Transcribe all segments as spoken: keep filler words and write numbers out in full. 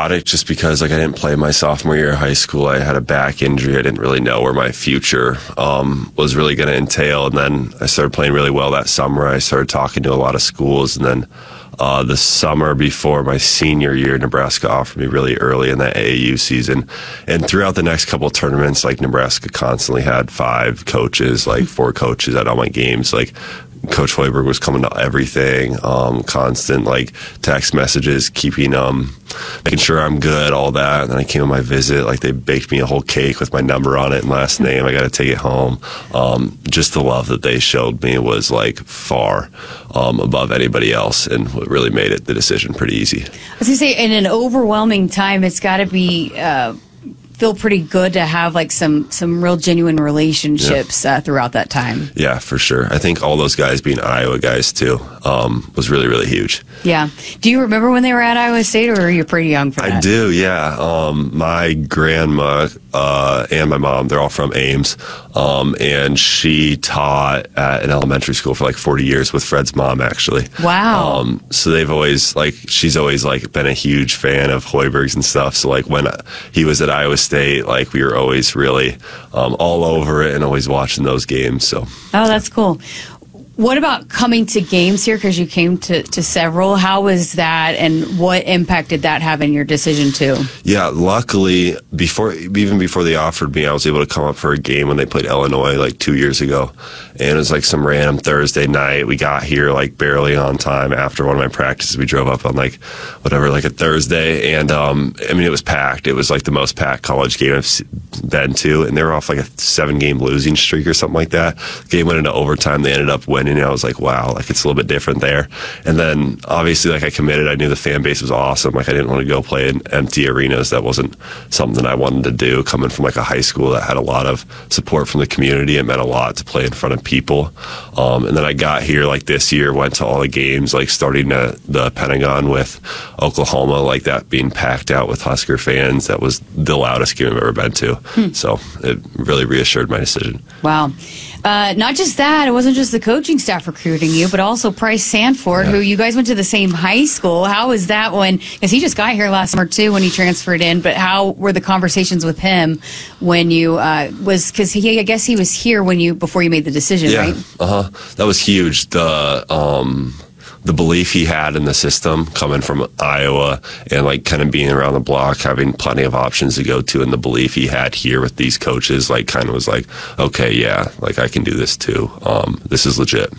chaotic just because like I didn't play my sophomore year of high school. I had a back injury. I didn't really know where my future um, was really going to entail. And then I started playing really well that summer. I started talking to a lot of schools. And then uh, the summer before my senior year, Nebraska offered me really early in that A A U season. And throughout the next couple of tournaments, like Nebraska constantly had five coaches, like four coaches at all my games. Like Coach Hoiberg was coming to everything, um, constant like text messages, keeping um, making sure I'm good, all that. And then I came on my visit, like they baked me a whole cake with my number on it and last name. I got to take it home. Um, just the love that they showed me was like far um, above anybody else, and what really made it the decision pretty easy. I was gonna say, in an overwhelming time, it's got to be. Uh, feel pretty good to have like some some real genuine relationships yeah. uh, throughout that time. Yeah, for sure. I think all those guys being Iowa guys too um, was really, really huge. Yeah. Do you remember when they were at Iowa State, or are you pretty young for that? I do, yeah. Um, my grandma uh, and my mom, they're all from Ames, um, and she taught at an elementary school for like forty years with Fred's mom, actually. Wow. Um, so they've always, like, she's always like been a huge fan of Hoiberg's and stuff. So like when he was at Iowa State, State, like we were always really um, all over it and always watching those games. So, oh, that's cool. What about coming to games here? Because you came to, to several. How was that, and what impact did that have in your decision too? Yeah, luckily, before even before they offered me, I was able to come up for a game when they played Illinois like two years ago. And it was like some random Thursday night. We got here like barely on time after one of my practices. We drove up on like whatever, like a Thursday. And um, I mean, it was packed. It was like the most packed college game I've been to. And they were off like a seven game losing streak or something like that. The game went into overtime. They ended up winning. And I was like, wow, like it's a little bit different there. And then obviously, like I committed. I knew the fan base was awesome. Like I didn't want to go play in empty arenas. That wasn't something I wanted to do. Coming from like a high school that had a lot of support from the community, it meant a lot to play in front of people. Um, and then I got here like this year, went to all the games, like starting at the Pentagon with Oklahoma, like that being packed out with Husker fans. That was the loudest game I've ever been to. Hmm. So it really reassured my decision. Wow. Uh, not just that, it wasn't just the coaching staff recruiting you, but also Price Sanford, yeah. who you guys went to the same high school. How was that when, because he just got here last summer too when he transferred in, but how were the conversations with him when you, uh, was, because he, I guess he was here when you, before you made the decision, yeah. right? Uh-huh. That was huge. The, um, the belief he had in the system coming from Iowa and like kind of being around the block, having plenty of options to go to, and the belief he had here with these coaches, like kind of was like, okay, yeah, like I can do this too. Um, this is legit.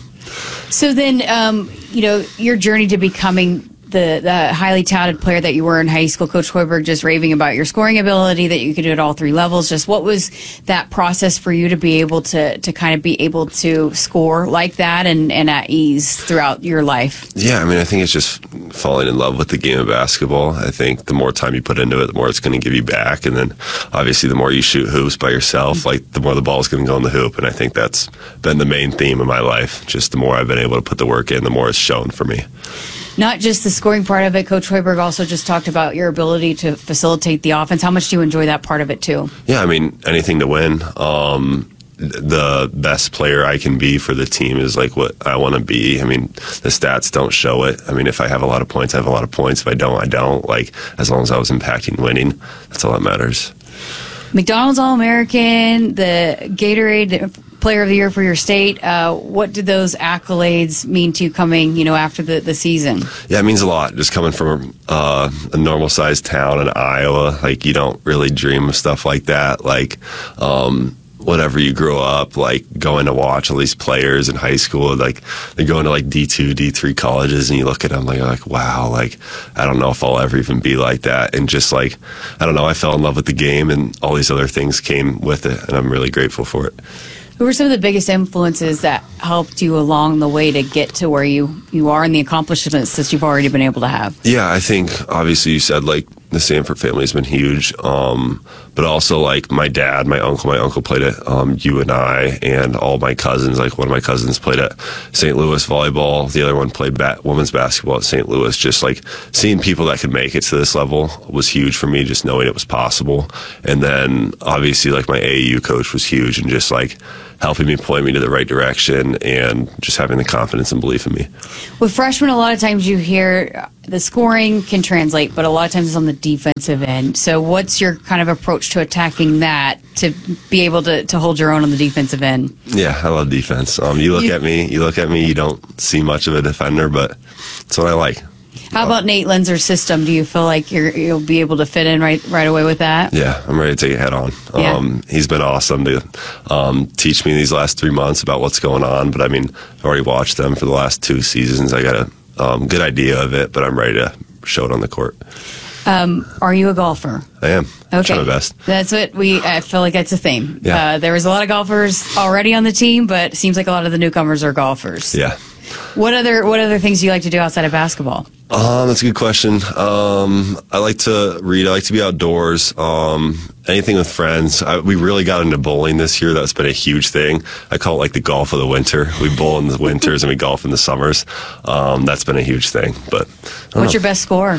So then, um, you know, your journey to becoming the, the highly touted player that you were in high school, Coach Hoiberg just raving about your scoring ability, that you could do it all three levels. Just what was that process for you to be able to, to kind of be able to score like that and, and at ease throughout your life? Yeah, I mean, I think it's just falling in love with the game of basketball. I think the more time you put into it, the more it's going to give you back. And then obviously the more you shoot hoops by yourself, mm-hmm. like the more the ball is going to go in the hoop. And I think that's been the main theme of my life. Just the more I've been able to put the work in, the more it's shown for me. Not just the scoring part of it, Coach Hoiberg also just talked about your ability to facilitate the offense. How much do you enjoy that part of it too? Yeah, I mean, anything to win. Um, the best player I can be for the team is like what I want to be. I mean, the stats don't show it. I mean, if I have a lot of points, I have a lot of points. If I don't, I don't. Like, as long as I was impacting winning, that's all that matters. McDonald's All-American, the Gatorade Player of the Year for your state. Uh, what did those accolades mean to you coming, you know, after the, the season? Yeah, it means a lot. Just coming from uh, a normal-sized town in Iowa, like, you don't really dream of stuff like that. Like, um, whatever you grew up, like, going to watch all these players in high school, like, they're going to, like, D two, D three colleges, and you look at them, like, like, wow, like, I don't know if I'll ever even be like that. And just, like, I don't know, I fell in love with the game, and all these other things came with it, and I'm really grateful for it. Who were some of the biggest influences that helped you along the way to get to where you, you are and the accomplishments that you've already been able to have? Yeah, I think obviously you said like the Sanford family has been huge, um, but also like my dad, my uncle, my uncle played at um, U N I, and all my cousins, like one of my cousins played at Saint Louis volleyball, the other one played ba- women's basketball at Saint Louis. Just like seeing people that could make it to this level was huge for me, just knowing it was possible. And then obviously like my A A U coach was huge, and just like helping me, point me to the right direction, and just having the confidence and belief in me. With freshmen, a lot of times you hear the scoring can translate, but a lot of times it's on the defensive end. So what's your kind of approach to attacking that to be able to, to hold your own on the defensive end? Yeah, I love defense. Um, you look You- at me, you look at me, you don't see much of a defender, but it's what I like. How about Nate Lenzer's system? Do you feel like you're, you'll be able to fit in right right away with that? Yeah, I'm ready to take it head on. Yeah. Um, he's been awesome to um, teach me these last three months about what's going on. But I mean, I've already watched them for the last two seasons. I got a um, good idea of it, but I'm ready to show it on the court. Um, are you a golfer? I am. I Okay, try my best. That's what we. I feel like that's a theme. Yeah. Uh, there was a lot of golfers already on the team, but it seems like a lot of the newcomers are golfers. Yeah. What other What other things do you like to do outside of basketball? Um, that's a good question. Um, I like to read. I like to be outdoors. Um, anything with friends. I, we really got into bowling this year. That's been a huge thing. I call it like the golf of the winter. We bowl in the winters and we golf in the summers. Um, that's been a huge thing. But I don't What's know. your best score?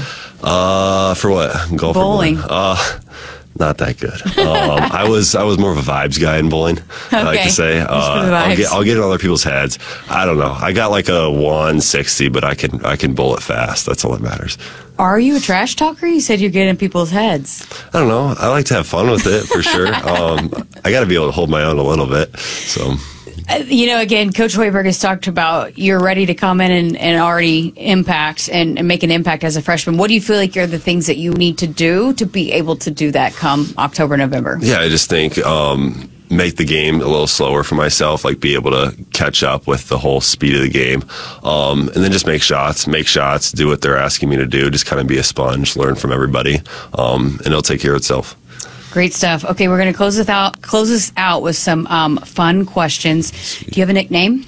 Uh, for what? Golf or Bowling. Uh, not that good. Um, I was I was more of a vibes guy in bowling. I like Okay. to say. Just for Uh, the I'll vibes. get I'll get in other people's heads. I don't know. I got like a one sixty, but I can I can bowl it fast. That's all that matters. Are you a trash talker? You said you get in people's heads. I don't know. I like to have fun with it for sure. Um, I got to be able to hold my own a little bit. So. Uh, You know, again, Coach Hoiberg has talked about you're ready to come in and, and already impact and, and make an impact as a freshman. What do you feel like are the things that you need to do to be able to do that come October, November? Yeah, I just think um, make the game a little slower for myself, like be able to catch up with the whole speed of the game. Um, and then just make shots, make shots, do what they're asking me to do, just kind of be a sponge, learn from everybody, um, and it'll take care of itself. Great stuff. Okay, we're going to close this out. Close this out with some um, fun questions. Do you have a nickname?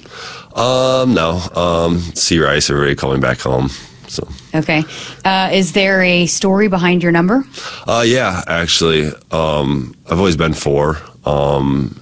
Um, no, um, C. Rice, everybody call me back home. So, Okay. Uh, is there a story behind your number? uh, yeah, actually, um, I've always been four. Um,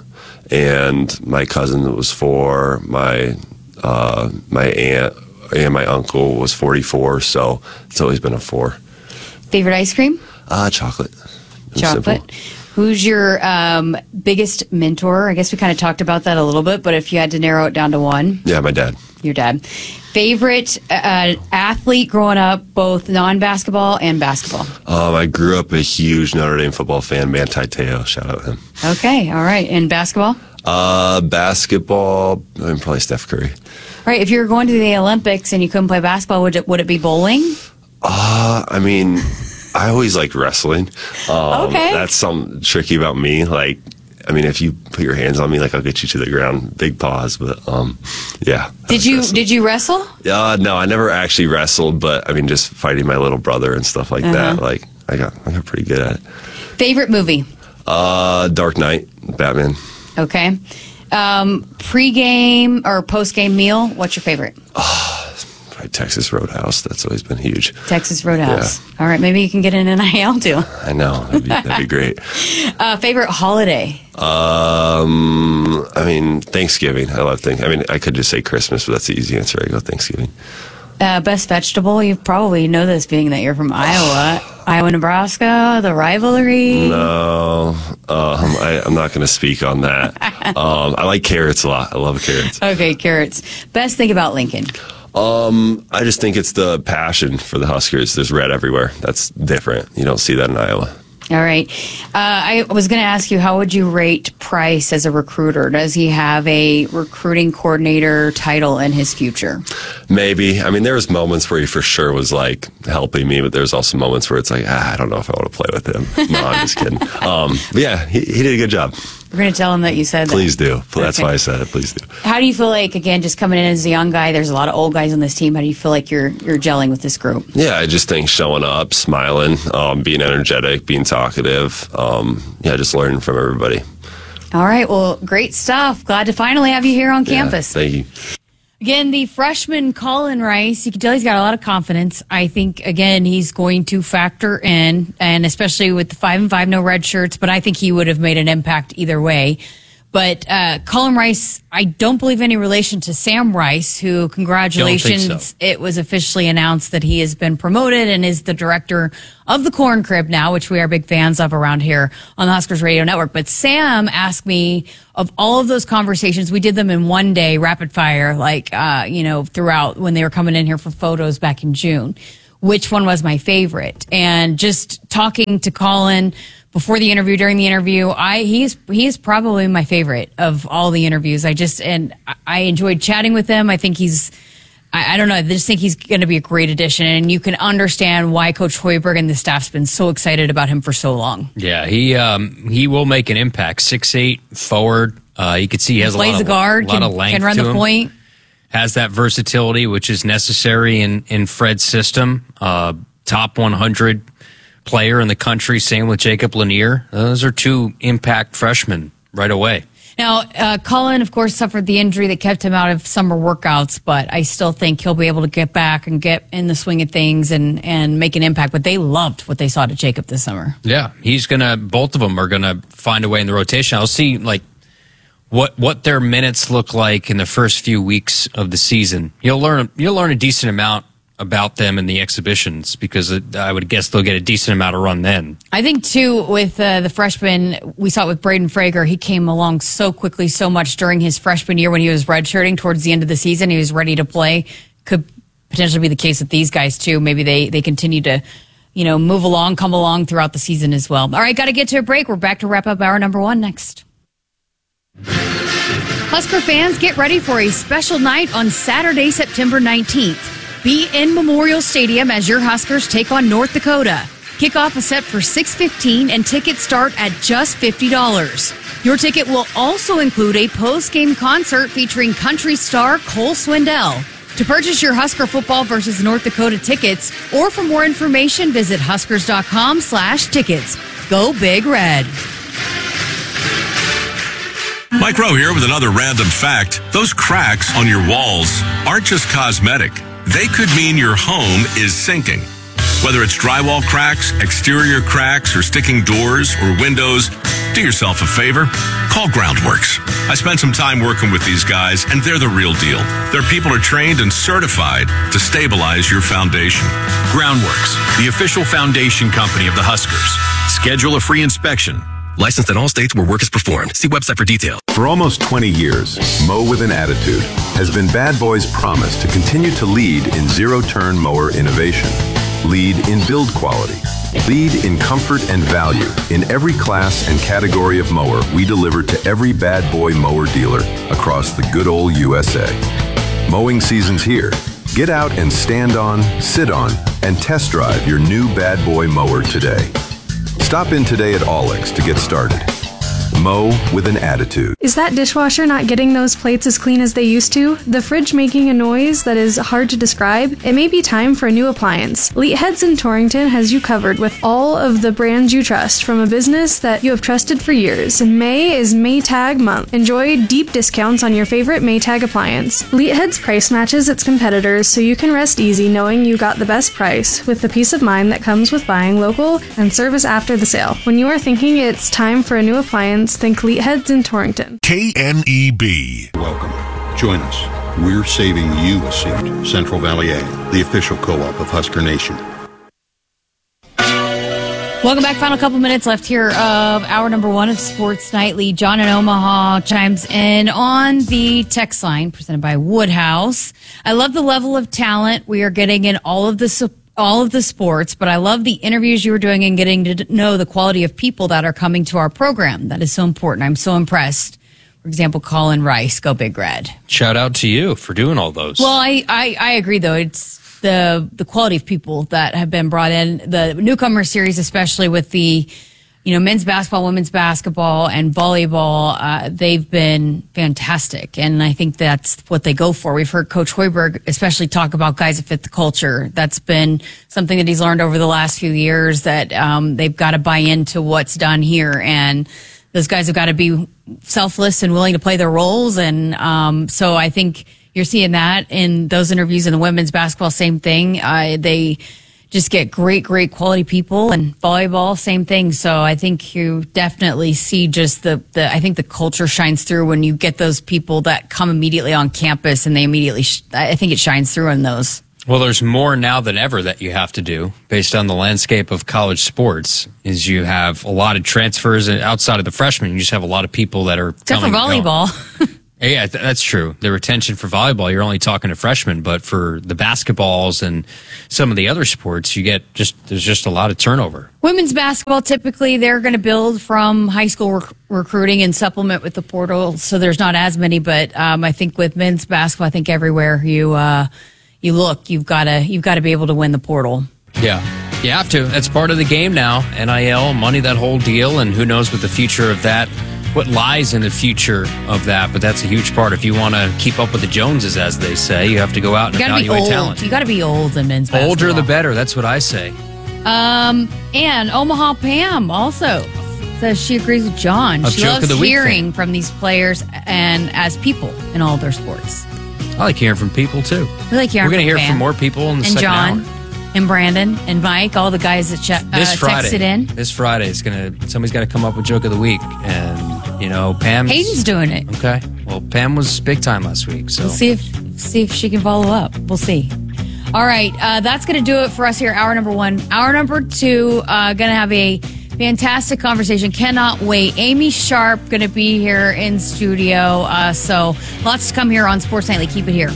and my cousin was four. My, uh, my aunt and my uncle was forty-four. So it's always been a four. Favorite ice cream? Uh, chocolate. It's Chocolate. simple. Who's your um, biggest mentor? I guess we kind of talked about that a little bit, but if you had to narrow it down to one, Yeah, my dad. your dad. Favorite uh, athlete growing up, both non-basketball and basketball? Um, I grew up a huge Notre Dame football fan. Manti Te'o, shout out him. Okay, all right. And basketball? Uh, basketball, I mean, probably Steph Curry. All right, if you were going to the Olympics and you couldn't play basketball, would it, would it be bowling? Uh, I mean, I always liked wrestling. Um, Okay. That's something tricky about me. Like, I mean, if you put your hands on me, like I'll get you to the ground. Big pause, but um, yeah. I Did like you wrestling. did you wrestle? Uh, no, I never actually wrestled, but I mean, just fighting my little brother and stuff like that. Uh-huh. Like, I got I got pretty good at it. Favorite movie? Uh, Dark Knight, Batman. Okay. Um, pre-game or post-game meal, what's your favorite? Probably Texas Roadhouse. That's always been huge. Texas Roadhouse. All right, maybe you can get an N I L too. I know that'd be, that'd be great. Uh, favorite holiday? Um, I mean Thanksgiving. I love things. I mean, I could just say Christmas, but that's the easy answer. I go Thanksgiving. Uh, best vegetable? You probably know this being that you're from Iowa. Iowa, Nebraska, the rivalry. No, um, I, I'm not going to speak on that. Um, I like carrots a lot. I love carrots. Okay, carrots. Best thing about Lincoln? Um, I just think it's the passion for the Huskers. There's red everywhere. That's different. You don't see that in Iowa. All right. Uh, I was going to ask you, how would you rate Price as a recruiter? Does he have a recruiting coordinator title in his future? Maybe. I mean, there was moments where he for sure was like helping me, but there's also moments where it's like, ah, I don't know if I want to play with him. No, I'm just kidding. Um, but yeah, he, he did a good job. We're going to tell him that you said that. Please do. That's Okay. why I said it. Please do. How do you feel like, again, just coming in as a young guy, there's a lot of old guys on this team. How do you feel like you're you're gelling with this group? Yeah, I just think showing up, smiling, um, being energetic, being talkative. Um, yeah, just learning from everybody. All right. Well, great stuff. Glad to finally have you here on Yeah, campus. thank you. Again, the freshman Colin Rice, you can tell he's got a lot of confidence. I think, again, he's going to factor in, and especially with the five and five, no red shirts, but I think he would have made an impact either way. But uh, Colin Rice, I don't believe any relation to Sam Rice, who, congratulations, Don't think so. It was officially announced that he has been promoted and is the director of the Corn Crib now, which we are big fans of around here on the Huskers Radio Network. But Sam asked me, of all of those conversations, we did them in one day, rapid fire, like, uh, you know, throughout when they were coming in here for photos back in June, which one was my favorite. And just talking to Colin before the interview, during the interview, I he's he is probably my favorite of all the interviews. I just and I enjoyed chatting with him. I think he's I, I don't know. I just think he's going to be a great addition, and you can understand why Coach Hoiberg and the staff's been so excited about him for so long. Yeah, he um, he will make an impact. six eight forward. Uh, you can see he has Plays a lot, the of, guard, lot can, of length can run to the him. point. Has that versatility, which is necessary in in Fred's system. Uh, top one hundred player in the country. Same with Jacob Lanier. Those are two impact freshmen right away. Now, uh, Colin, of course, suffered the injury that kept him out of summer workouts, but I still think he'll be able to get back and get in the swing of things and, and make an impact. But they loved what they saw to Jacob this summer. Yeah, he's going to, both of them are going to find a way in the rotation. I'll see, like, what what their minutes look like in the first few weeks of the season. You'll learn, you'll learn a decent amount about them in the exhibitions, because it, I would guess they'll get a decent amount of run then. I think, too, with uh, the freshmen, we saw it with Braden Frager. He came along so quickly, so much during his freshman year when he was redshirting towards the end of the season. He was ready to play. Could potentially be the case with these guys, too. Maybe they, they continue to, you know, move along, come along throughout the season as well. All right, got to get to a break. We're back to wrap up hour number one next. Husker fans, get ready for a special night on Saturday, September nineteenth. Be in Memorial Stadium as your Huskers take on North Dakota. Kickoff is set for six fifteen and tickets start at just fifty dollars. Your ticket will also include a post-game concert featuring country star Cole Swindell. To purchase your Husker football versus North Dakota tickets, or for more information, visit huskers.com slash tickets. Go Big Red. Mike Rowe here with another random fact. Those cracks on your walls aren't just cosmetic. They could mean your home is sinking. Whether it's drywall cracks, exterior cracks, or sticking doors or windows, do yourself a favor. Call Groundworks. I spent some time working with these guys, and they're the real deal. Their people are trained and certified to stabilize your foundation. Groundworks, the official foundation company of the Huskers. Schedule a free inspection. Licensed in all states where work is performed. See website for details. For almost twenty years, Mow with an Attitude has been Bad Boy's promise to continue to lead in zero-turn mower innovation. Lead in build quality. Lead in comfort and value. In every class and category of mower, we deliver to every Bad Boy mower dealer across the good old U S A. Mowing season's here. Get out and stand on, sit on, and test drive your new Bad Boy mower today. Stop in today at Olex to get started. Mow with an Attitude. Is that dishwasher not getting those plates as clean as they used to? The fridge making a noise that is hard to describe? It may be time for a new appliance. Leatheads in Torrington has you covered with all of the brands you trust from a business that you have trusted for years. May is Maytag month. Enjoy deep discounts on your favorite Maytag appliance. Leatheads price matches its competitors, so you can rest easy knowing you got the best price with the peace of mind that comes with buying local and service after the sale. When you are thinking it's time for a new appliance, think Leatheads in Torrington. K N E B. Welcome. Join us. We're saving you a seat. Central Valley Ag, the official co-op of Husker Nation. Welcome back. Final couple minutes left here of hour number one of Sports Nightly. John in Omaha chimes in on the text line presented by Woodhouse. I love the level of talent we are getting in all of the support. all of the sports, but I love the interviews you were doing and getting to know the quality of people that are coming to our program. That is so important. I'm so impressed. For example, Colin Rice, Go Big Red. Shout out to you for doing all those. Well, I, I, I agree, though. It's the the quality of people that have been brought in. The newcomer series, especially with the you know, men's basketball, women's basketball, and volleyball, uh, they've been fantastic. And I think that's what they go for. We've heard Coach Hoiberg especially talk about guys that fit the culture. That's been something that he's learned over the last few years, that um, they've got to buy into what's done here. And those guys have got to be selfless and willing to play their roles. And um, so I think you're seeing that in those interviews in the women's basketball, same thing. Uh, they just get great, great quality people. And volleyball, same thing. So I think you definitely see just the, the I think the culture shines through when you get those people that come immediately on campus, and they immediately, sh- I think it shines through in those. Well, there's more now than ever that you have to do based on the landscape of college sports. Is you have a lot of transfers outside of the freshmen. You just have a lot of people that are except for volleyball. Yeah, th- that's true. The retention for volleyball, you're only talking to freshmen, but for the basketballs and some of the other sports, you get just there's just a lot of turnover. Women's basketball, typically they're going to build from high school rec- recruiting and supplement with the portal, so there's not as many. But um, I think with men's basketball, I think everywhere you uh, you look, you've got to you've got to be able to win the portal. Yeah, you have to. That's part of the game now. N I L, money, that whole deal, and who knows what the future of that. What lies in the future of that, but that's a huge part. If you want to keep up with the Joneses, as they say, you have to go out and you gotta evaluate be old. talent. You got to be old in men's basketball. Older the better. That's what I say. Um, and Omaha Pam also says she agrees with John. A she joke loves of the week hearing thing. from these players and as people in all of their sports. I like hearing from people too. We like hearing We're going to from hear Pam from more people in the and second John hour. and Brandon and Mike, all the guys that ch- uh, This Friday, texted in. This Friday is gonna somebody's got to come up with joke of the week, and you know Pam. Hayden's doing it. Okay. Well, Pam was big time last week, so We'll see if see if she can follow up. We'll see. All right, uh, that's going to do it for us here. Hour number one. Hour number two, uh, going to have a fantastic conversation. Cannot wait. Amy Sharp going to be here in studio. Uh, so lots to come here on Sports Nightly. Keep it here.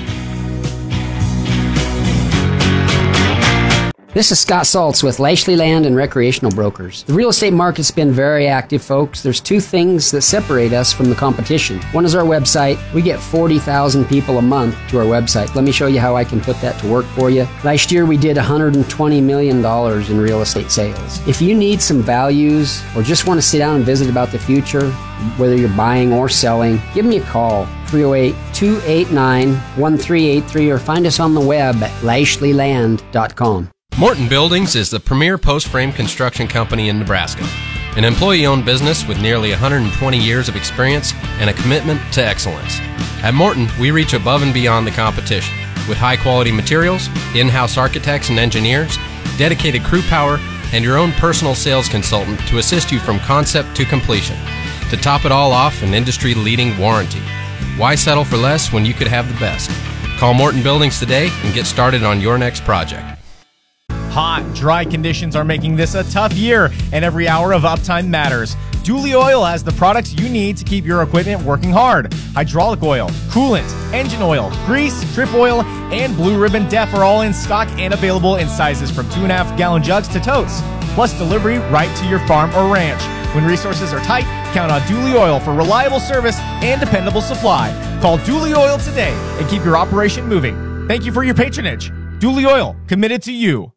This is Scott Saltz with Lashley Land and Recreational Brokers. The real estate market's been very active, folks. There's two things that separate us from the competition. One is our website. We get forty thousand people a month to our website. Let me show you how I can put that to work for you. Last year, we did one hundred twenty million dollars in real estate sales. If you need some values or just want to sit down and visit about the future, whether you're buying or selling, give me a call. three oh eight, two eight nine, one three eight three or find us on the web at lashley land dot com. Morton Buildings is the premier post-frame construction company in Nebraska. An employee-owned business with nearly one hundred twenty years of experience and a commitment to excellence. At Morton, we reach above and beyond the competition with high-quality materials, in-house architects and engineers, dedicated crew power, and your own personal sales consultant to assist you from concept to completion. To top it all off, an industry-leading warranty. Why settle for less when you could have the best? Call Morton Buildings today and get started on your next project. Hot, dry conditions are making this a tough year, and every hour of uptime matters. Dooley Oil has the products you need to keep your equipment working hard. Hydraulic oil, coolant, engine oil, grease, trip oil, and Blue Ribbon Def are all in stock and available in sizes from two and a half gallon jugs to totes, plus delivery right to your farm or ranch. When resources are tight, count on Dooley Oil for reliable service and dependable supply. Call Dooley Oil today and keep your operation moving. Thank you for your patronage. Dooley Oil, committed to you.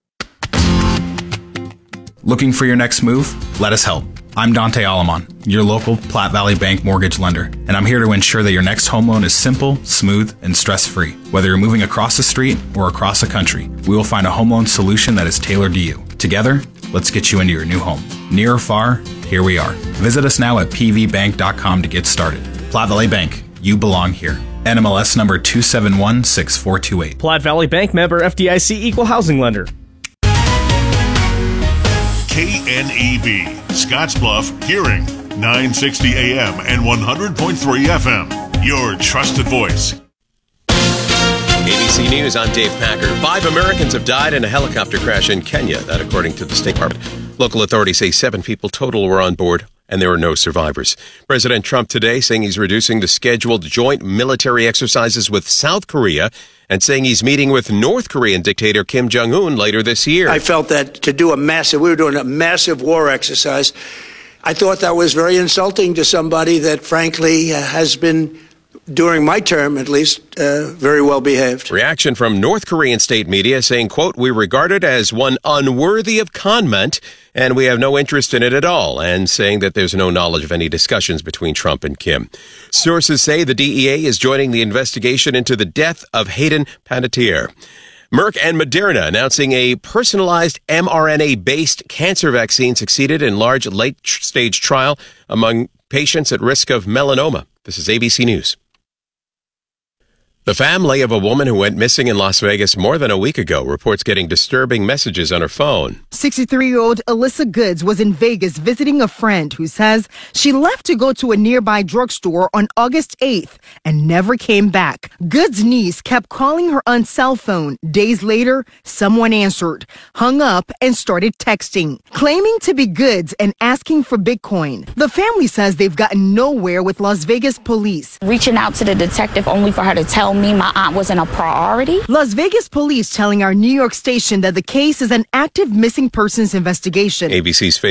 Looking for your next move? Let us help. I'm Dante Alamon, your local Platte Valley Bank mortgage lender, and I'm here to ensure that your next home loan is simple, smooth, and stress-free. Whether you're moving across the street or across the country, we will find a home loan solution that is tailored to you. Together, let's get you into your new home. Near or far, here we are. Visit us now at p v bank dot com to get started. Platte Valley Bank, you belong here. N M L S number two seven one six four two eight. Platte Valley Bank, member F D I C, equal housing lender. K N E B, Scottsbluff, Hearing, nine sixty A M and one hundred point three F M. Your trusted voice. A B C News, I'm Dave Packer. Five Americans have died in a helicopter crash in Kenya, that according to the State Department. Local authorities say seven people total were on board, and there are no survivors. President Trump today saying he's reducing the scheduled joint military exercises with South Korea and saying he's meeting with North Korean dictator Kim Jong-un later this year. I felt that to do a massive, we were doing a massive war exercise. I thought that was very insulting to somebody that, frankly, uh, has been, during my term at least, uh, very well behaved. Reaction from North Korean state media saying, quote, we regard it as one unworthy of comment and we have no interest in it at all, and saying that there's no knowledge of any discussions between Trump and Kim. Sources say the D E A is joining the investigation into the death of Hayden Panettiere. Merck and Moderna announcing a personalized mRNA-based cancer vaccine succeeded in large late-stage trial among patients at risk of melanoma. This is A B C News. The family of a woman who went missing in Las Vegas more than a week ago reports getting disturbing messages on her phone. sixty-three-year-old Alyssa Goods was in Vegas visiting a friend who says she left to go to a nearby drugstore on August eighth and never came back. Goods' niece kept calling her on cell phone. Days later, someone answered, hung up, and started texting, claiming to be Goods and asking for Bitcoin. The family says they've gotten nowhere with Las Vegas police. Reaching out to the detective only for her to tell me my aunt wasn't a priority. Las Vegas police telling our New York station that the case is an active missing persons investigation. A B C's